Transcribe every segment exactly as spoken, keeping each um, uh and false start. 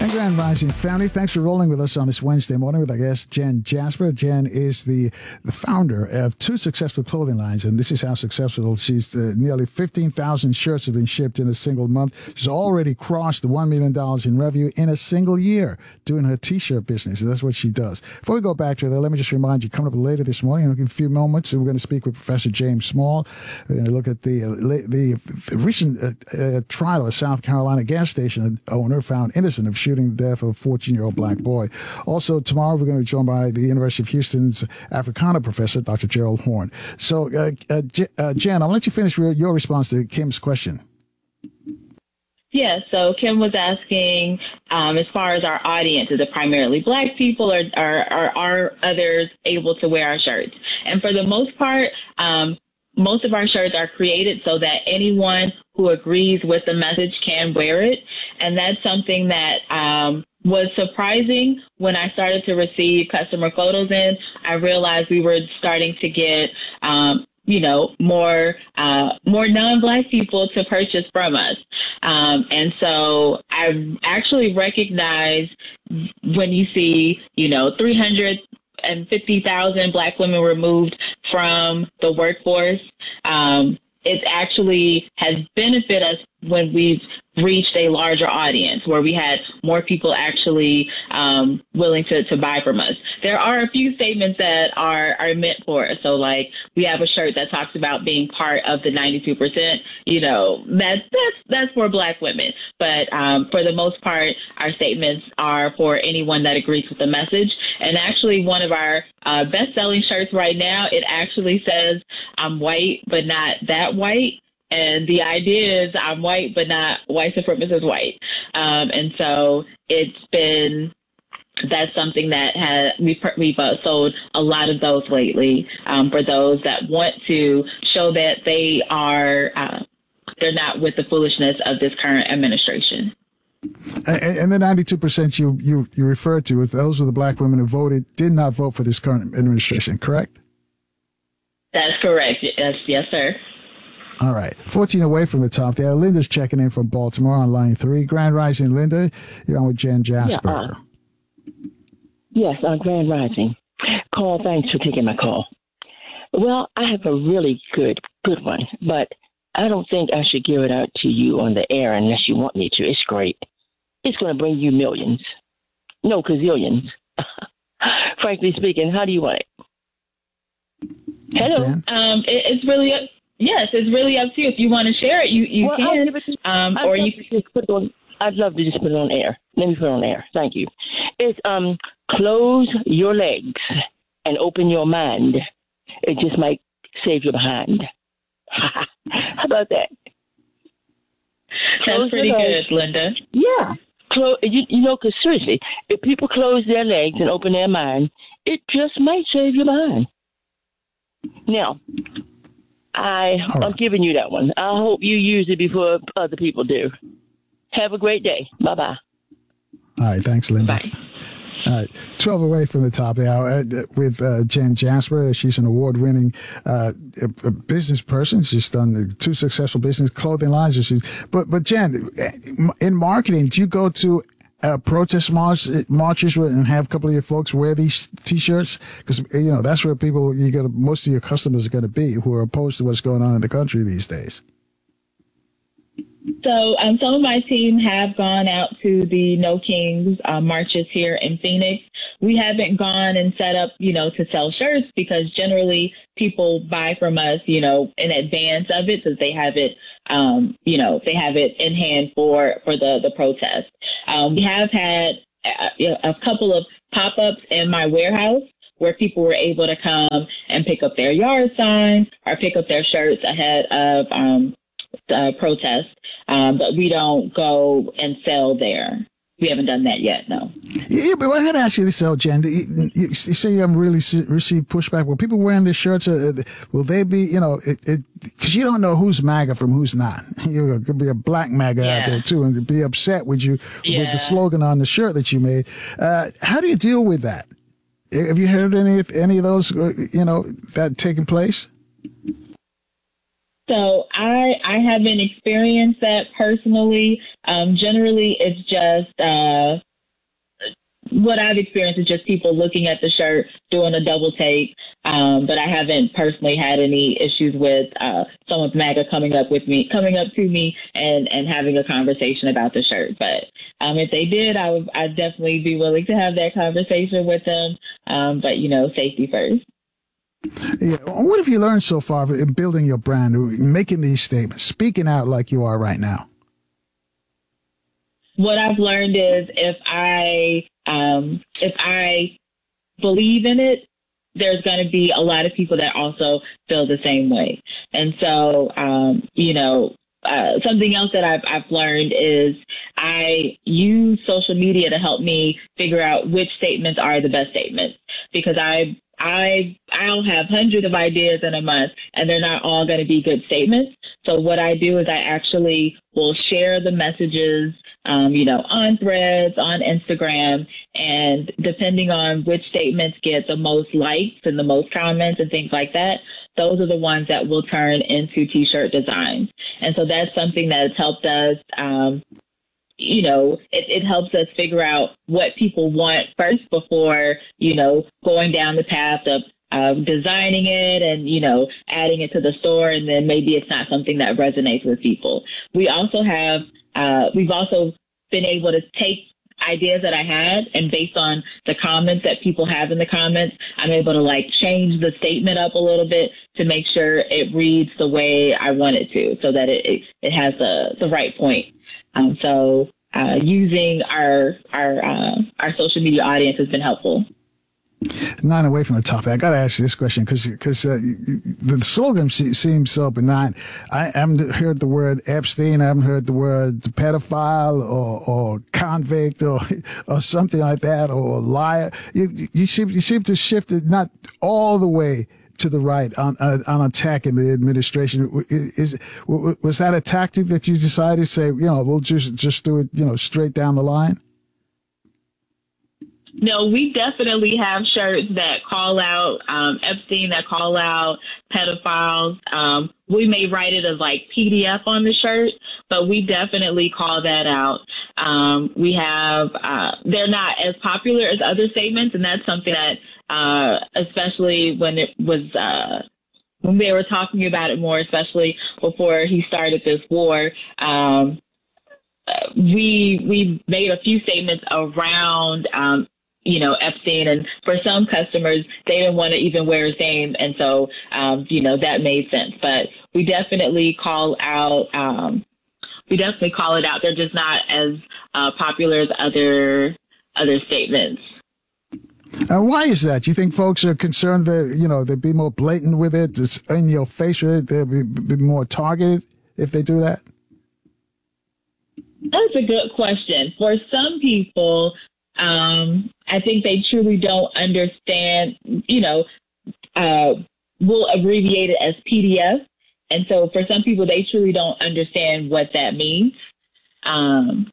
And Grand Rising family, thanks for rolling with us on this Wednesday morning with our guest, Jen Jasper. Jen is the, the founder of two successful clothing lines, and this is how successful she's. Uh, nearly fifteen thousand shirts have been shipped in a single month. She's already crossed the one million dollars in revenue in a single year doing her T-shirt business. That's what she does. Before we go back to that, let me just remind you, coming up later this morning, in a few moments, we're going to speak with Professor James Small. We're going to look at the, uh, the, the recent uh, uh, trial of a South Carolina gas station owner found innocent of shooting the death of a fourteen-year-old black boy. Also, tomorrow we're going to be joined by the University of Houston's Africana professor, Doctor Gerald Horn. So, uh, uh, J- uh, Jen, I'll let you finish your, your response to Kim's question. Yeah, so Kim was asking, um, as far as our audience, is it primarily black people, or, or, or are others able to wear our shirts? And for the most part, um, most of our shirts are created so that anyone who agrees with the message can wear it. And that's something that um, was surprising when I started to receive customer photos in. I realized we were starting to get, um, you know, more uh, more non-black people to purchase from us. Um, and so I actually recognize when you see, you know, three hundred fifty thousand black women removed from the workforce, um, it actually has benefited us when we've reached a larger audience, where we had more people actually um, willing to, to buy from us. There are a few statements that are, are meant for us. So like we have a shirt that talks about being part of the ninety-two percent, you know, that's, that's, that's for black women. But um, for the most part, our statements are for anyone that agrees with the message. And actually one of our uh, best-selling shirts right now, it actually says, "I'm white, but not that white." And the idea is I'm white, but not white supremacist white. Um, and so it's been, that's something that has, we've, we've uh, sold a lot of those lately um, for those that want to show that they are, uh, they're not with the foolishness of this current administration. And, and the ninety-two percent you, you, you referred to, those are the black women who voted, did not vote for this current administration, correct? That's correct. Yes, yes, sir. All right. fourteen away from the top there. Linda's checking in from Baltimore on line three. Grand Rising, Linda. You're on with Jen Jasper. Yeah, uh, yes, uh, Grand Rising. Call, thanks for taking my call. Well, I have a really good, good one, but I don't think I should give it out to you on the air unless you want me to. It's great. It's going to bring you millions. No, gazillions. Frankly speaking, how do you want it? Hello? Jen? Um, it, it's really... A- Yes, it's really up to you. If you want to share it, you, you well, can. To, um, or you can just put it on. I'd love to just put it on air. Let me put it on air. Thank you. It's um, close your legs and open your mind. It just might save your behind. How about that? That's pretty good, Linda. Yeah. Close, you, you know, because seriously, if people close their legs and open their mind, it just might save your behind. Now, I, right. I'm giving you that one. I hope you use it before other people do. Have a great day. Bye-bye. All right. Thanks, Linda. Bye. All right. twelve away from the top of the hour uh, with uh, Jen Jasper. She's an award-winning uh, a, a business person. She's done two successful business clothing lines. She's, but, but Jen, in marketing, do you go to Uh, protest march, marches and have a couple of your folks wear these T-shirts? Because, you know, that's where people, you got most of your customers are going to be who are opposed to what's going on in the country these days. So um, some of my team have gone out to the No Kings uh, marches here in Phoenix. We haven't gone and set up, you know, to sell shirts because generally people buy from us, you know, in advance of it because they have it, um, you know, they have it in hand for, for the, the protest. Um, we have had a, a couple of pop-ups in my warehouse where people were able to come and pick up their yard signs or pick up their shirts ahead of um, the protest. Um, but we don't go and sell there. We haven't done that yet, no. Yeah, but I'm going to ask you this, though, Jen. You, you, you say you haven't really received pushback. Will people wearing these shirts, uh, will they be, you know, because you don't know who's MAGA from who's not. You could be a black MAGA yeah. out there, too, and be upset with you yeah. with the slogan on the shirt that you made. Uh, how do you deal with that? Have you heard any, any of those, uh, you know, that taking place? So I I haven't experienced that personally. Um, generally, it's just uh, what I've experienced is just people looking at the shirt, doing a double take. Um, but I haven't personally had any issues with uh, someone's MAGA coming up with me, coming up to me and, and having a conversation about the shirt. But um, if they did, I would I'd definitely be willing to have that conversation with them. Um, but, you know, safety first. Yeah. What have you learned so far in building your brand, making these statements, speaking out like you are right now? What I've learned is if I um, if I believe in it, there's going to be a lot of people that also feel the same way. And so, um, you know, uh, something else that I've, I've learned is I use social media to help me figure out which statements are the best statements, because I I I'll have hundreds of ideas in a month and they're not all going to be good statements. So what I do is I actually will share the messages, um, you know, on Threads, on Instagram, and depending on which statements get the most likes and the most comments and things like that, those are the ones that will turn into T-shirt designs. And so that's something that has helped us, um, you know, it, it helps us figure out what people want first before, you know, going down the path of uh, designing it and, you know, adding it to the store. And then maybe it's not something that resonates with people. We also have, uh, we've also been able to take ideas that I had, and based on the comments that people have in the comments, I'm able to like change the statement up a little bit to make sure it reads the way I want it to, so that it, it, it has the, the right point. Um, so uh, using our our uh, our social media audience has been helpful. Not away from the topic, I got to ask you this question because because uh, the slogan seems so benign. I haven't heard the word Epstein. I haven't heard the word pedophile or, or convict or or something like that, or liar. You you seem you seem to shift it not all the way to the right on on attacking the administration. Is was that a tactic that you decided to say, you know, we'll just just do it, you know, straight down the line? No, we definitely have shirts that call out um, Epstein, that call out pedophiles. Um, we may write it as like P D F on the shirt, but we definitely call that out. Um, we have, uh, they're not as popular as other statements, and that's something that, uh, especially when it was, uh, when they were talking about it more, especially before he started this war, um, we we made a few statements around, um, you know, Epstein, and for some customers, they didn't want to even wear his name. And so, um, you know, that made sense. But we definitely call out, um, we definitely call it out. They're just not as uh, popular as other other statements. And why is that? Do you think folks are concerned that, you know, they'd be more blatant with it, it's in your face with it, they'll be, be more targeted if they do that? That's a good question. For some people, Um, I think they truly don't understand, you know, uh, we'll abbreviate it as P D F. And so for some people, they truly don't understand what that means. Um,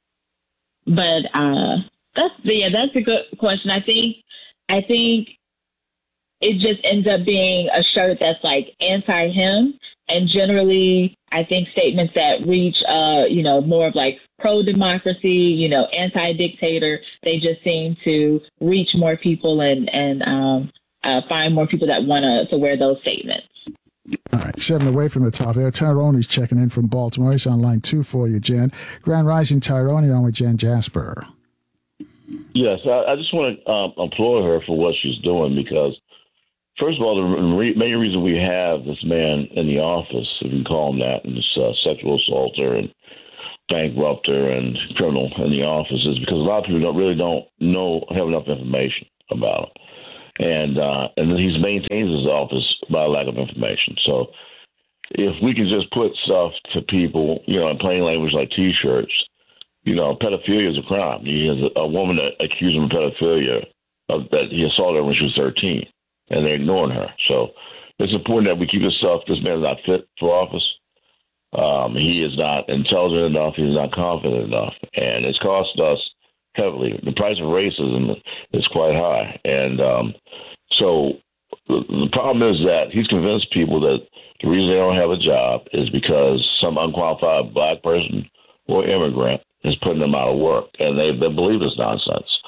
but uh, that's, yeah, that's a good question. I think, I think it just ends up being a shirt that's like anti him. And generally, I think statements that reach, uh, you know, more of like pro-democracy, you know, anti-dictator, they just seem to reach more people and, and um, uh, find more people that want to to wear those statements. All right, seven away from the top here. Tyrone's checking in from Baltimore. He's on line two for you, Jen. Grand Rising, Tyrone, on with Jen Jasper. Yes, I, I just want to um, applaud her for what she's doing, because first of all, the re- main reason we have this man in the office, if you can call him that, and this uh, sexual assaulter and bankrupter and criminal in the office, is because a lot of people don't really don't know, have enough information about him. And uh, and then he's maintains his office by lack of information. So if we can just put stuff to people, you know, in plain language like T-shirts, you know, pedophilia is a crime. He has a, a woman that accused him of pedophilia, of, that he assaulted her when she was thirteen. And they're ignoring her. So it's important that we keep this stuff. This man is not fit for office. Um, he is not intelligent enough. He's not confident enough. And it's cost us heavily. The price of racism is quite high. And um, so the, the problem is that he's convinced people that the reason they don't have a job is because some unqualified black person or immigrant is putting them out of work. And they, they believe this nonsense.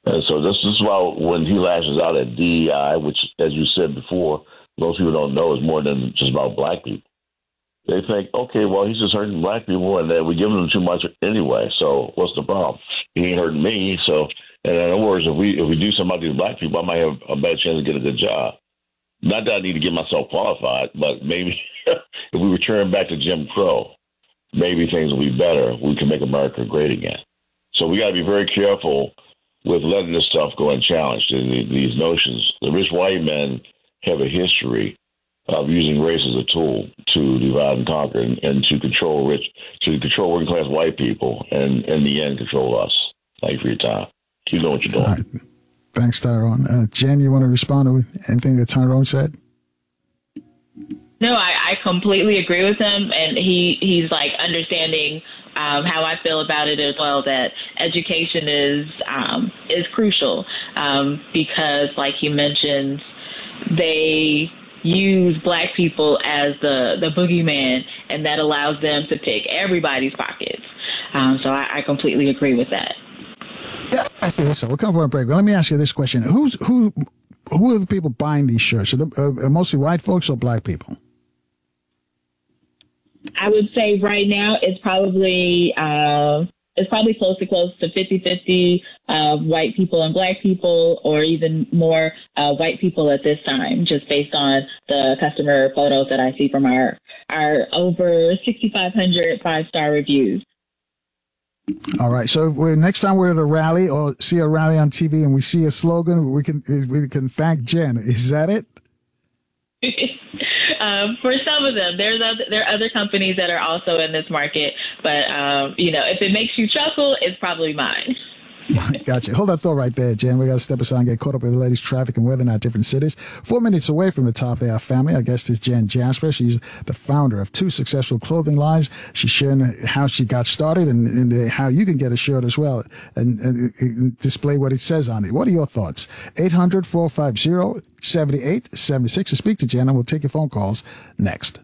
And so this, this is why when he lashes out at D E I, which, as you said before, most people don't know is more than just about black people. They think, okay, well, he's just hurting black people, and then we're giving them too much anyway. So what's the problem? He ain't hurting me. So, and in other words, if we if we do something about these black people, I might have a better chance to get a good job. Not that I need to get myself qualified, but maybe if we return back to Jim Crow, maybe things will be better. We can make America great again. So we got to be very careful with letting this stuff go unchallenged. These notions, the rich white men have a history of using race as a tool to divide and conquer and, and to control rich, to control working class white people, and in the end, control us. Thank you for your time. Keep doing what you're doing. All right. Thanks, Tyrone. Uh, Jen, you want to respond to anything that Tyrone said? No, I, I completely agree with him, and he, he's like understanding um, how I feel about it as well. That education is um, is crucial um, because, like he mentions, they use black people as the the boogeyman, and that allows them to pick everybody's pockets. Um, so I, I completely agree with that. Yeah, so we'll come for a break. But let me ask you this question: Who's who? Who are the people buying these shirts? Are they, uh, mostly white folks or black people? I would say right now it's probably uh, it's probably close to close to fifty-fifty uh, white people and black people, or even more uh, white people at this time, just based on the customer photos that I see from our our over sixty-five hundred five-star reviews. All right. So if we're, next time we're at a rally or see a rally on T V and we see a slogan, we can we can thank Jen. Is that it? Um, for some of them, there's other, there are other companies that are also in this market, but um, you know, if it makes you chuckle, it's probably mine. Gotcha. Hold that thought right there, Jen. We got to step aside and get caught up with the latest traffic and weather in our different cities. Four minutes away from the top of our family, our guest is Jen Jasper. She's the founder of two successful clothing lines. She's sharing how she got started and, and how you can get a shirt as well and, and, and display what it says on it. What are your thoughts? eight hundred, four five zero, seven eight seven six to speak to Jen, and we'll take your phone calls next.